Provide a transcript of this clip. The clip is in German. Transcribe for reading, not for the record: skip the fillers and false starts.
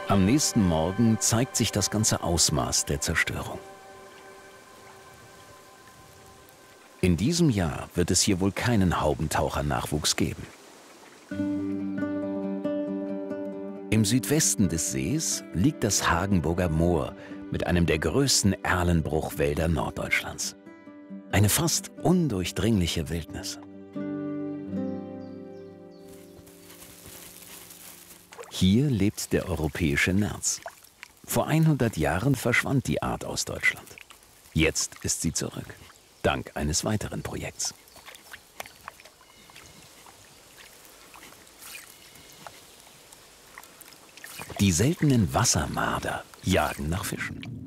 Am nächsten Morgen zeigt sich das ganze Ausmaß der Zerstörung. In diesem Jahr wird es hier wohl keinen Haubentauchernachwuchs geben. Im Südwesten des Sees liegt das Hagenburger Moor mit einem der größten Erlenbruchwälder Norddeutschlands. Eine fast undurchdringliche Wildnis. Hier lebt der europäische Nerz. Vor 100 Jahren verschwand die Art aus Deutschland. Jetzt ist sie zurück, dank eines weiteren Projekts. Die seltenen Wassermarder jagen nach Fischen.